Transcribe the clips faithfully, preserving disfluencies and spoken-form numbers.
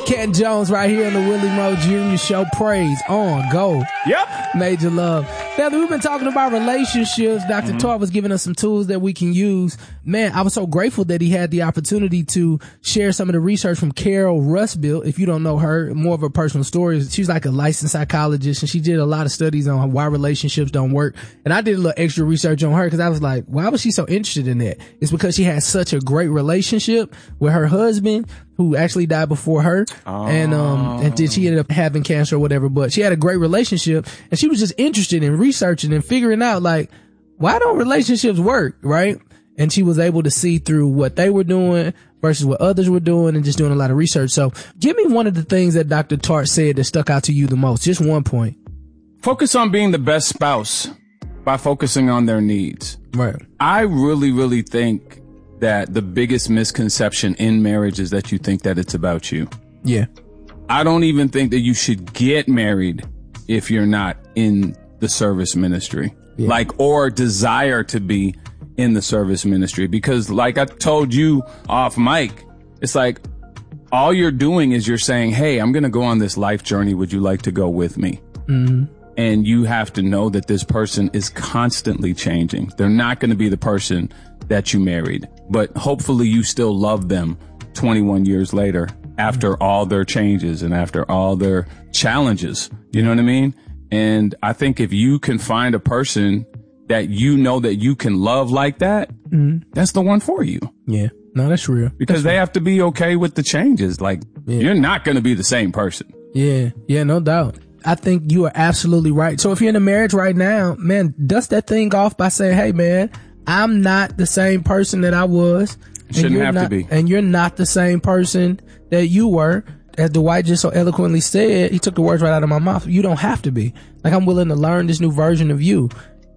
Ken Jones right here on the Willie Mo Junior Show. Praise on, go. Yep. Major love. Now that we've been talking about relationships, Doctor Mm-hmm. Tartt was giving us some tools that we can use. Man, I was so grateful that he had the opportunity to share some of the research from Carol Rusbill. If you don't know her, more of her personal story. She's like a licensed psychologist, and she did a lot of studies on why relationships don't work. And I did a little extra research on her because I was like, why was she so interested in that? It's because she had such a great relationship with her husband, who actually died before her. Oh. And, um, and then she ended up having cancer or whatever, but she had a great relationship, and she was just interested in researching and figuring out, like, why don't relationships work, right? And she was able to see through what they were doing versus what others were doing and just doing a lot of research. So give me one of the things that Doctor Tartt said that stuck out to you the most. Just one point. Focus on being the best spouse by focusing on their needs. Right. I really, really think that the biggest misconception in marriage is that you think that it's about you. Yeah. I don't even think that you should get married if you're not in the service ministry, yeah. like, or desire to be in the service ministry. Because like I told you off mic, it's like all you're doing is you're saying, hey, I'm going to go on this life journey. Would you like to go with me? Mm-hmm. And you have to know that this person is constantly changing. They're not going to be the person that you married, but hopefully you still love them twenty-one years later after all their changes and after all their challenges. You know what I mean? And I think if you can find a person that you know that you can love like that, mm-hmm. that's the one for you. Yeah. No, that's real. Because that's they real. have to be okay with the changes. Like, yeah. You're not going to be the same person. Yeah. Yeah, no doubt. I think you are absolutely right. So if you're in a marriage right now, man, dust that thing off by saying, hey, man, I'm not the same person that I was. Shouldn't have not, to be. And you're not the same person that you were. As Dwight just so eloquently said, he took the words right out of my mouth. You don't have to be. Like, I'm willing to learn this new version of you.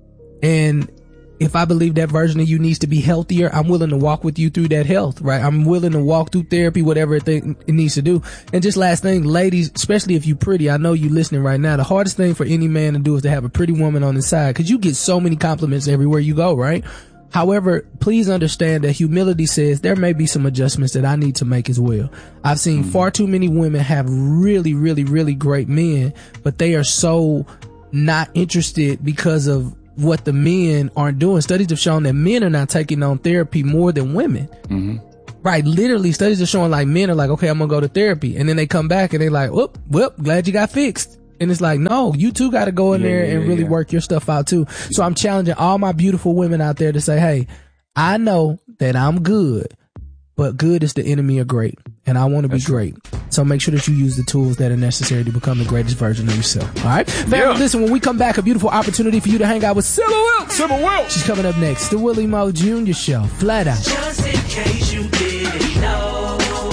And if I believe that version of you needs to be healthier, I'm willing to walk with you through that health, right? I'm willing to walk through therapy, whatever it, th- it needs to do. And just last thing, ladies, especially if you're pretty, I know you listening right now, the hardest thing for any man to do is to have a pretty woman on his side, because you get so many compliments everywhere you go, right? However, please understand that humility says there may be some adjustments that I need to make as well. I've seen mm-hmm. far too many women have really, really, really great men, but they are so not interested because of what the men aren't doing. Studies have shown that men are not taking on therapy more than women. Mm-hmm. Right. Literally, studies are showing like men are like, okay, I'm going to go to therapy. And then they come back and they're like, whoop, whoop, glad you got fixed. And it's like, no, you too got to go in yeah, there and yeah, really yeah. work your stuff out too. Yeah. So I'm challenging all my beautiful women out there to say, hey, I know that I'm good, but good is the enemy of great. And I want to be great. So make sure that you use the tools that are necessary to become the greatest version of yourself. All right? Family, yeah. Listen, when we come back, a beautiful opportunity for you to hang out with Sybil Wilkes. Sybil Wilkes. She's coming up next. The Willie Mo Junior Show. Flat out. Just in case you didn't know,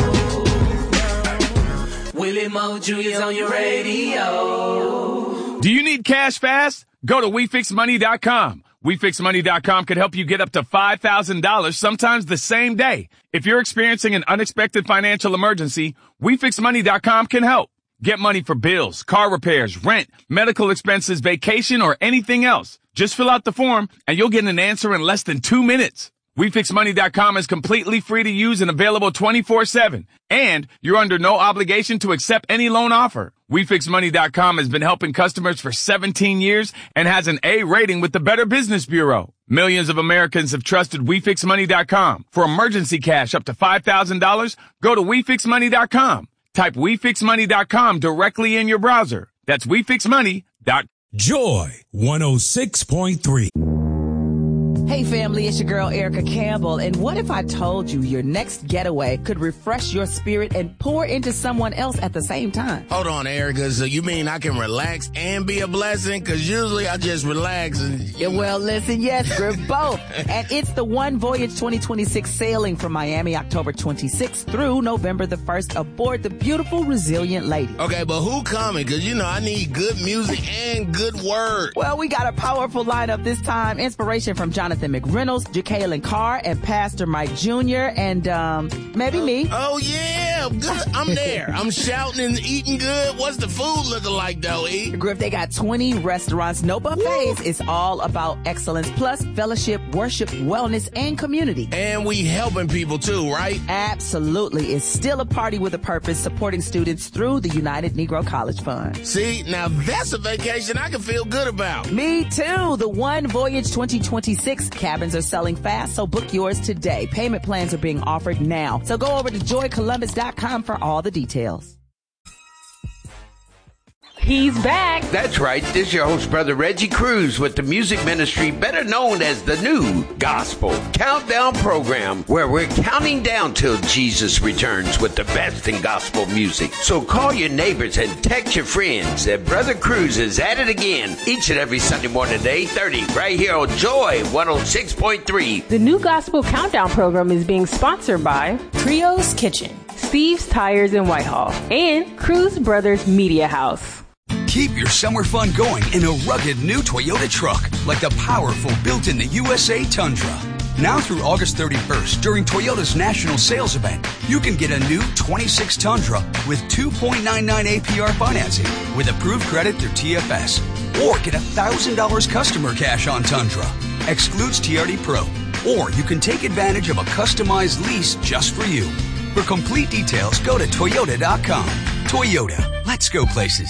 Willie Mo Junior's on your radio. Do you need cash fast? Go to we fix money dot com. we fix money dot com could help you get up to five thousand dollars, sometimes the same day. If you're experiencing an unexpected financial emergency, we fix money dot com can help. Get money for bills, car repairs, rent, medical expenses, vacation, or anything else. Just fill out the form and you'll get an answer in less than two minutes. we fix money dot com is completely free to use and available twenty-four seven. And you're under no obligation to accept any loan offer. we fix money dot com has been helping customers for seventeen years and has an A rating with the Better Business Bureau. Millions of Americans have trusted we fix money dot com. For emergency cash up to five thousand dollars, go to we fix money dot com. Type we fix money dot com directly in your browser. That's we fix money dot com. Joy one oh six point three. Hey family, it's your girl Erica Campbell, and what if I told you your next getaway could refresh your spirit and pour into someone else at the same time? Hold on, Erica, so you mean I can relax and be a blessing? Because usually I just relax and... Yeah, well, listen, yes, we're both. And it's the One Voyage twenty twenty-six sailing from Miami October twenty-sixth through November the first aboard the beautiful Resilient Lady. Okay, but who coming? Because, you know, I need good music and good word. Well, we got a powerful lineup this time. Inspiration from Jonathan McReynolds, Jacqueline Carr, and Pastor Mike Junior, and um, maybe me. Oh, yeah! Yeah, good. I'm there. I'm shouting and eating good. What's the food looking like, though, E? Griff, they got twenty restaurants, no buffets. It's all about excellence, plus fellowship, worship, wellness, and community. And we helping people, too, right? Absolutely. It's still a party with a purpose, supporting students through the United Negro College Fund. See, now that's a vacation I can feel good about. Me too. The One Voyage twenty twenty-six cabins are selling fast, so book yours today. Payment plans are being offered now. So go over to joy columbus dot com for all the details. He's back. That's right. This is your host, Brother Reggie Cruz, with the music ministry better known as the New Gospel Countdown Program, where we're counting down till Jesus returns with the best in gospel music. So call your neighbors and text your friends that Brother Cruz is at it again each and every Sunday morning at eight thirty right here on Joy one oh six point three. The New Gospel Countdown Program is being sponsored by Trio's Kitchen, Steve's Tires in Whitehall, and Cruz Brothers Media House. Keep your summer fun going in a rugged new Toyota truck like the powerful built-in the U S A Tundra. Now through August thirty-first, during Toyota's national sales event, you can get a new twenty-six Tundra with two point nine nine A P R financing with approved credit through T F S. Or get one thousand dollars customer cash on Tundra. Excludes T R D Pro. Or you can take advantage of a customized lease just for you. For complete details, go to Toyota dot com. Toyota. Let's go places.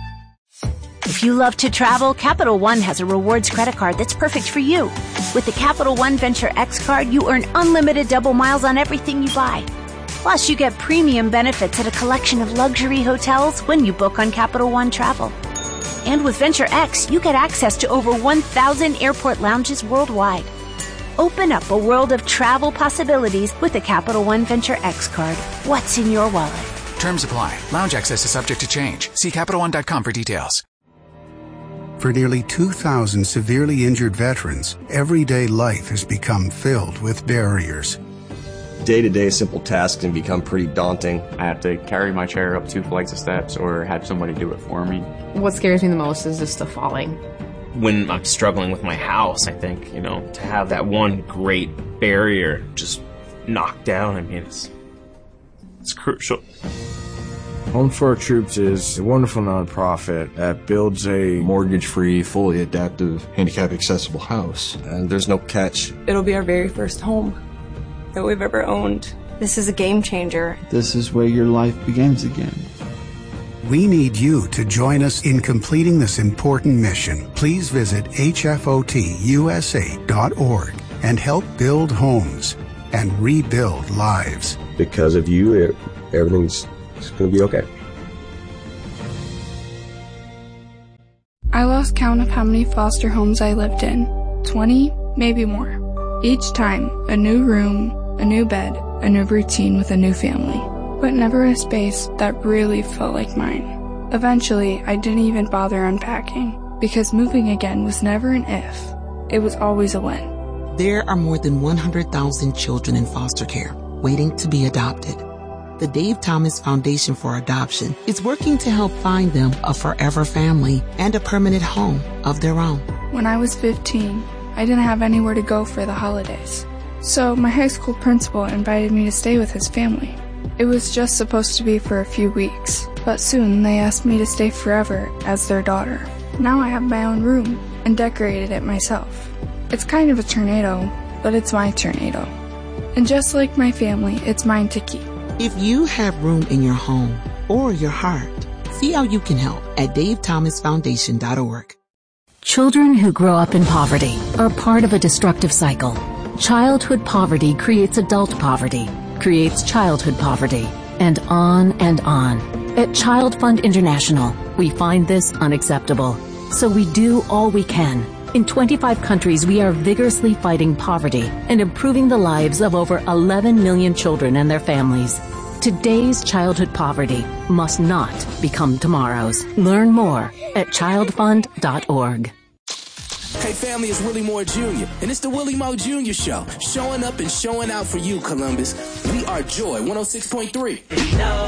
If you love to travel, Capital One has a rewards credit card that's perfect for you. With the Capital One Venture X card, you earn unlimited double miles on everything you buy. Plus, you get premium benefits at a collection of luxury hotels when you book on Capital One Travel. And with Venture X, you get access to over one thousand airport lounges worldwide. Open up a world of travel possibilities with the Capital One Venture X card. What's in your wallet? Terms apply. Lounge access is subject to change. See Capital One dot com for details. For nearly two thousand severely injured veterans, everyday life has become filled with barriers. Day-to-day simple tasks can become pretty daunting. I have to carry my chair up two flights of steps or have somebody do it for me. What scares me the most is just the falling. When I'm struggling with my house, I think, you know, to have that one great barrier just knocked down, I mean, it's, it's crucial. Home for Our Troops is a wonderful nonprofit that builds a mortgage-free, fully adaptive, handicap-accessible house. And there's no catch. It'll be our very first home that we've ever owned. This is a game changer. This is where your life begins again. We need you to join us in completing this important mission. Please visit H F O T U S A dot org and help build homes and rebuild lives. Because of you, everything's It's going to be okay. I lost count of how many foster homes I lived in. twenty, maybe more. Each time, a new room, a new bed, a new routine with a new family. But never a space that really felt like mine. Eventually, I didn't even bother unpacking, because moving again was never an if. It was always a when. There are more than one hundred thousand children in foster care waiting to be adopted. The Dave Thomas Foundation for Adoption is working to help find them a forever family and a permanent home of their own. When I was fifteen, I didn't have anywhere to go for the holidays. So my high school principal invited me to stay with his family. It was just supposed to be for a few weeks, but soon they asked me to stay forever as their daughter. Now I have my own room and decorated it myself. It's kind of a tornado, but it's my tornado. And just like my family, it's mine to keep. If you have room in your home or your heart, see how you can help at dave thomas foundation dot org. Children who grow up in poverty are part of a destructive cycle. Childhood poverty creates adult poverty, creates childhood poverty, and on and on. At Child Fund International, we find this unacceptable. So we do all we can. In twenty-five countries, we are vigorously fighting poverty and improving the lives of over eleven million children and their families. Today's childhood poverty must not become tomorrow's. Learn more at child fund dot org. Hey family, it's Willie Moore Junior and it's the Willie Moore Junior Show. Showing up and showing out for you, Columbus. We are Joy one oh six point three.